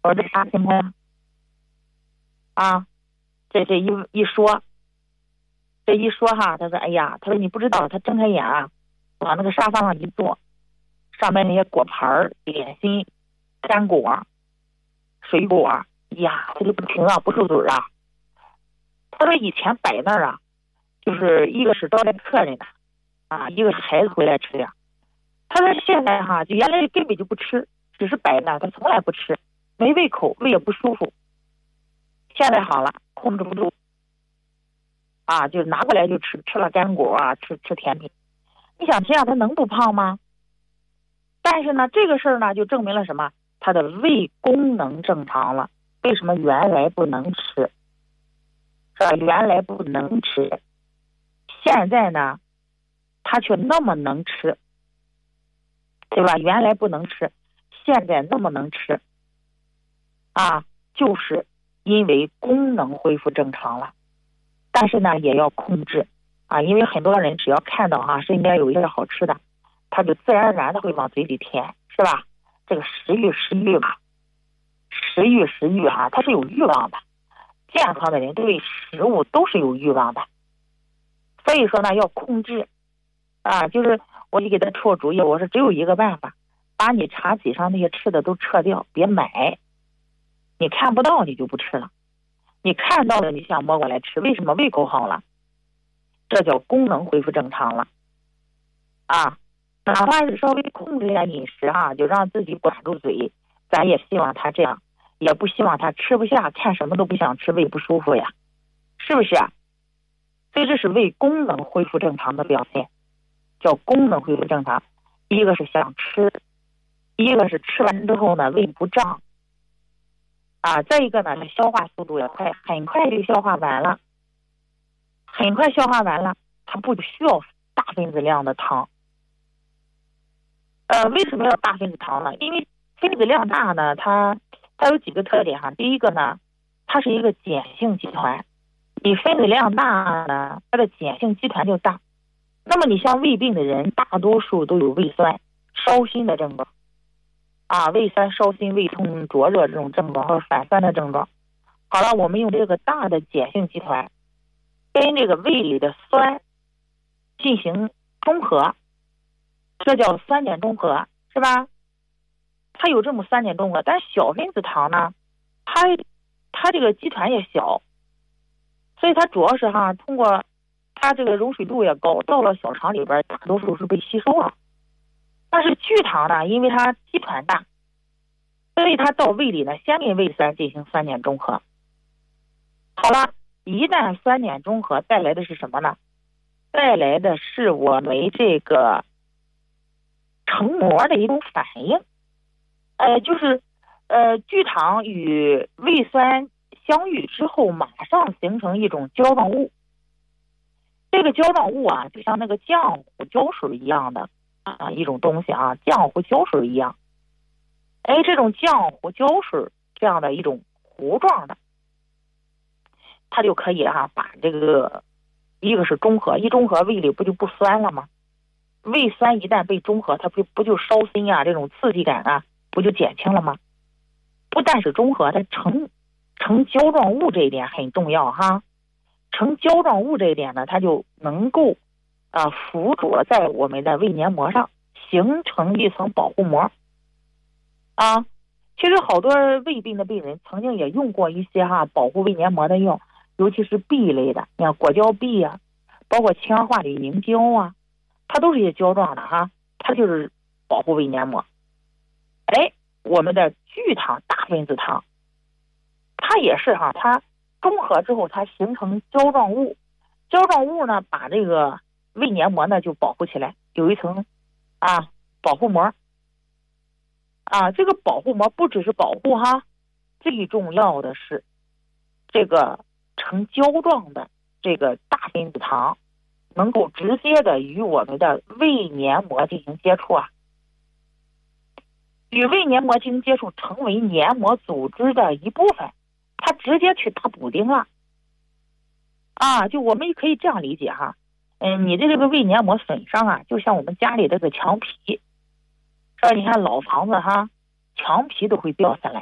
我说这啥情况啊？这一说哈，他说哎呀，他说你不知道，他睁开眼啊，往那个沙发上一坐，上面那些果盘、点心、干果、水果呀，这就不停啊，不住嘴啊。他说以前摆那儿啊，就是一个是招待客人的啊，一个是孩子回来吃的。他说现在哈，就原来根本就不吃，只是摆那，他从来不吃，没胃口，胃也不舒服。现在好了，控制不住啊，就拿过来就吃，吃了干果啊，吃甜品。你想这样他能不胖吗？但是呢，这个事儿呢，就证明了什么？他的胃功能正常了。为什么原来不能吃？是吧？原来不能吃，现在呢，他却那么能吃，对吧？原来不能吃，现在那么能吃，啊，就是因为功能恢复正常了。但是呢，也要控制啊，因为很多人只要看到哈，身边有一些好吃的，他就自然而然的会往嘴里填，是吧？这个食欲嘛，食欲哈，它是有欲望的。健康的人对食物都是有欲望的，所以说呢，要控制啊。就是我就给他出个主意，我说只有一个办法，把你茶几上那些吃的都撤掉，别买。你看不到你就不吃了，你看到了你想摸过来吃，为什么？胃口好了，这叫功能恢复正常了啊。哪怕是稍微控制一下饮食啊，就让自己管住嘴，咱也希望他这样，也不希望他吃不下，看什么都不想吃，胃不舒服呀，是不是啊？所以这是胃功能恢复正常的表现，叫功能恢复正常。一个是想吃，一个是吃完之后呢胃不胀啊，再一个呢消化速度也快，很快就消化完了，它不需要大分子量的糖。为什么要大分子糖呢？因为分子量大呢，它有几个特点哈。第一个呢，它是一个碱性集团，你分子量大呢，它的碱性集团就大。那么你像胃病的人，大多数都有胃酸、烧心的症状啊，胃酸、烧心、胃痛、灼热这种症状，或者反酸的症状。好了，我们用这个大的碱性集团跟这个胃里的酸进行中和，这叫酸碱中和，是吧？它有这么酸碱中和，但是小分子糖呢，它这个集团也小，所以它主要是哈通过它这个溶水度也高，到了小肠里边大多数是被吸收了。但是聚糖呢，因为它集团大，所以它到胃里呢，先跟胃酸进行酸碱中和。好了，一旦酸碱中和带来的是什么呢？带来的是我们这个成膜的一种反应，就是聚糖与胃酸相遇之后，马上形成一种胶状物。这个胶状物啊，就像那个浆糊胶水一样的啊一种东西啊，浆糊胶水一样。这种浆糊胶水这样的一种糊状的，它就可以把这个一个是中和，一中和胃里不就不酸了吗？胃酸一旦被中和，它不就烧心啊，这种刺激感啊，不就减轻了吗？不但是中和，它成胶状物这一点很重要哈。成胶状物这一点呢，它就能够附着在我们的胃黏膜上，形成一层保护膜啊。其实好多胃病的病人曾经也用过一些保护胃黏膜的药，尤其是 B 类的，你看果胶 B 啊，包括氢化铝凝胶啊，它都是一些胶状的哈，它就是保护胃黏膜。我们的聚糖大分子糖，它也是它中和之后，它形成胶状物，胶状物呢把这个胃黏膜呢就保护起来，有一层保护膜这个保护膜不只是保护哈，最重要的是这个成胶状的这个大分子糖能够直接的与我们的胃黏膜进行接触与胃黏膜进行接触，成为黏膜组织的一部分，它直接去打补丁了就我们可以这样理解哈，你的这个胃黏膜损伤就像我们家里这个墙皮，你看老房子墙皮都会掉下来。